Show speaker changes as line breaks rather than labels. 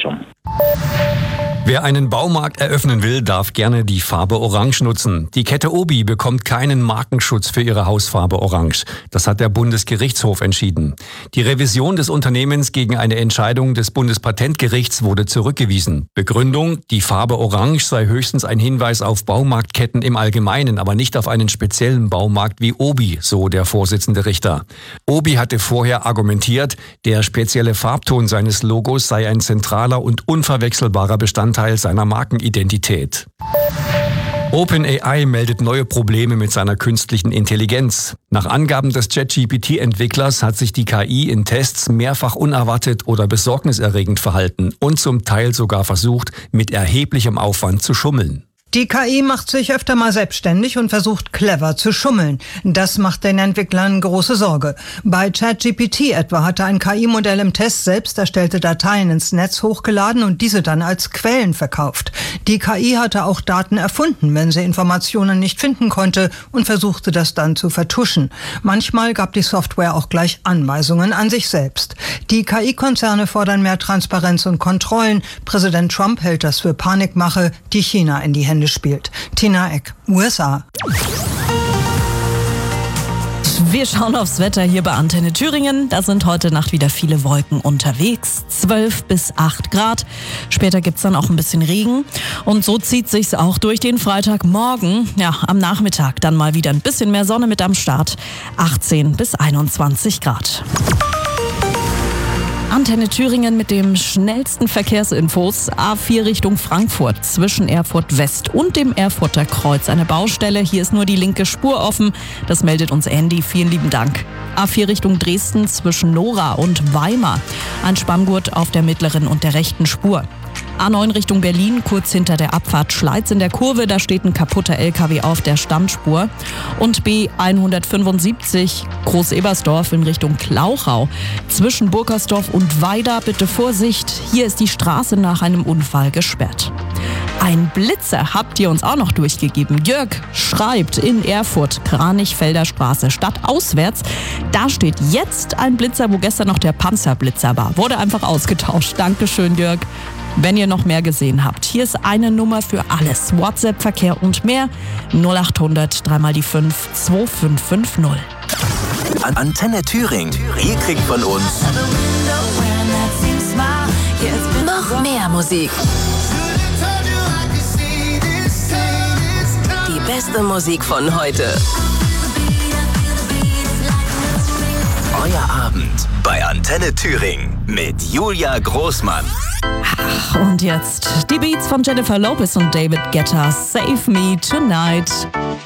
Bildschirm.
Wer einen Baumarkt eröffnen will, darf gerne die Farbe Orange nutzen. Die Kette Obi bekommt keinen Markenschutz für ihre Hausfarbe Orange. Das hat der Bundesgerichtshof entschieden. Die Revision des Unternehmens gegen eine Entscheidung des Bundespatentgerichts wurde zurückgewiesen. Begründung: Die Farbe Orange sei höchstens ein Hinweis auf Baumarktketten im Allgemeinen, aber nicht auf einen speziellen Baumarkt wie Obi, so der Vorsitzende Richter. Obi hatte vorher argumentiert, der spezielle Farbton seines Logos sei ein zentraler und unverwechselbarer Bestandteil seiner Markenidentität. OpenAI meldet neue Probleme mit seiner künstlichen Intelligenz. Nach Angaben des ChatGPT-Entwicklers hat sich die KI in Tests mehrfach unerwartet oder besorgniserregend verhalten und zum Teil sogar versucht, mit erheblichem Aufwand zu schummeln.
Die KI macht sich öfter mal selbstständig und versucht clever zu schummeln. Das macht den Entwicklern große Sorge. Bei ChatGPT etwa hatte ein KI-Modell im Test selbst erstellte Dateien ins Netz hochgeladen und diese dann als Quellen verkauft. Die KI hatte auch Daten erfunden, wenn sie Informationen nicht finden konnte, und versuchte das dann zu vertuschen. Manchmal gab die Software auch gleich Anweisungen an sich selbst. Die KI-Konzerne fordern mehr Transparenz und Kontrollen. Präsident Trump hält das für Panikmache, die China in die Hände spielt. Tina Eck, USA.
Wir schauen aufs Wetter hier bei Antenne Thüringen. Da sind heute Nacht wieder viele Wolken unterwegs. 12 bis 8 Grad. Später gibt's dann auch ein bisschen Regen. Und so zieht sich's auch durch den Freitagmorgen. Ja, am Nachmittag dann mal wieder ein bisschen mehr Sonne mit am Start. 18 bis 21 Grad. Antenne Thüringen mit dem schnellsten Verkehrsinfos. A4 Richtung Frankfurt zwischen Erfurt West und dem Erfurter Kreuz. Eine Baustelle, hier ist nur die linke Spur offen. Das meldet uns Andy, vielen lieben Dank. A4 Richtung Dresden zwischen Nora und Weimar. Ein Spanngurt auf der mittleren und der rechten Spur. A9 Richtung Berlin, kurz hinter der Abfahrt Schleiz in der Kurve, da steht ein kaputter LKW auf der Stammspur. Und B175 Groß-Ebersdorf in Richtung Klauchau. Zwischen Burkersdorf und Weida bitte Vorsicht, hier ist die Straße nach einem Unfall gesperrt. Ein Blitzer habt ihr uns auch noch durchgegeben. Jörg schreibt in Erfurt, Kranichfelder Straße, stadtauswärts. Da steht jetzt ein Blitzer, wo gestern noch der Panzerblitzer war. Wurde einfach ausgetauscht. Dankeschön, Jörg. Wenn ihr noch mehr gesehen habt, hier ist eine Nummer für alles. WhatsApp, Verkehr und mehr. 0800 3 mal die 5 2550.
Antenne Thüringen. Ihr kriegt von uns
noch mehr Musik. Die beste Musik von heute.
Euer Abend bei Antenne Thüringen mit Julia Großmann.
Und jetzt die Beats von Jennifer Lopez und David Guetta. Save Me Tonight.